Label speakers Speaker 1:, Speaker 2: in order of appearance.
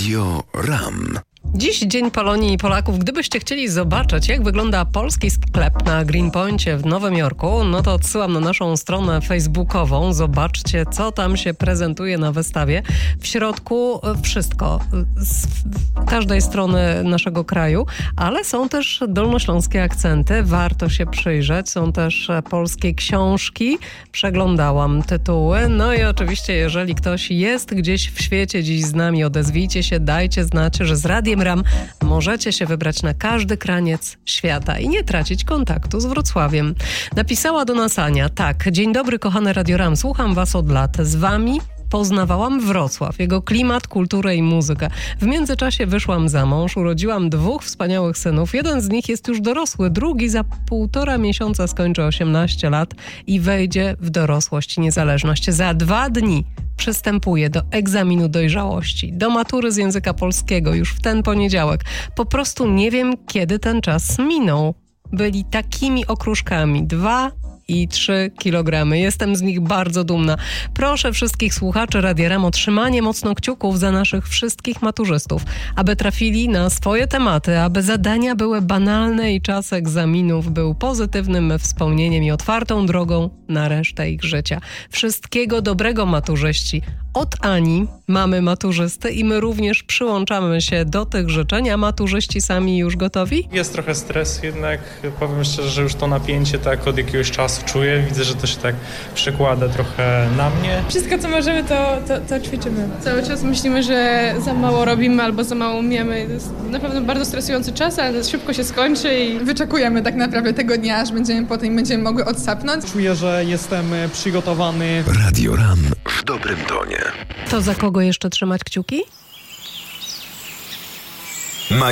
Speaker 1: Radio RAM.
Speaker 2: Dziś Dzień Polonii i Polaków. Gdybyście chcieli zobaczyć, jak wygląda polski sklep na Greenpoincie w Nowym Jorku, no to odsyłam na naszą stronę facebookową. Zobaczcie, co tam się prezentuje na wystawie. W środku wszystko z każdej strony naszego kraju, ale są też dolnośląskie akcenty. Warto się przyjrzeć. Są też polskie książki. Przeglądałam tytuły. No i oczywiście, jeżeli ktoś jest gdzieś w świecie dziś z nami, odezwijcie się, dajcie znać, że z Radiem RAM możecie się wybrać na każdy kraniec świata i nie tracić kontaktu z Wrocławiem. Napisała do nas Ania: tak, dzień dobry kochane Radio RAM, słucham was od lat. Z wami poznawałam Wrocław, jego klimat, kulturę i muzykę. W międzyczasie wyszłam za mąż, urodziłam 2 wspaniałych synów. Jeden z nich jest już dorosły, drugi za 1,5 miesiąca skończy 18 lat i wejdzie w dorosłość i niezależność. Za 2 dni przystępuje do egzaminu dojrzałości, do matury z języka polskiego już w ten poniedziałek. Po prostu nie wiem, kiedy ten czas minął. Byli takimi okruszkami. 2 i 3 kilogramy. Jestem z nich bardzo dumna. Proszę wszystkich słuchaczy Radia RAM o trzymanie mocno kciuków za naszych wszystkich maturzystów, aby trafili na swoje tematy, aby zadania były banalne i czas egzaminów był pozytywnym wspomnieniem i otwartą drogą na resztę ich życia. Wszystkiego dobrego, maturzyści. Od Ani, mamy maturzysty, i my również przyłączamy się do tych życzeń. A maturzyści sami już gotowi?
Speaker 3: Jest trochę stres jednak, powiem szczerze, że już to napięcie tak od jakiegoś czasu czuję. Widzę, że to się tak przekłada trochę na mnie.
Speaker 4: Wszystko, co możemy, to ćwiczymy. Cały czas myślimy, że za mało robimy albo za mało umiemy. To jest na pewno bardzo stresujący czas, ale szybko się skończy i wyczekujemy tak naprawdę tego dnia, aż będziemy mogły odsapnąć.
Speaker 5: Czuję, że jestem przygotowany.
Speaker 1: Radio RAM w dobrym tonie.
Speaker 2: To za kogo jeszcze trzymać kciuki?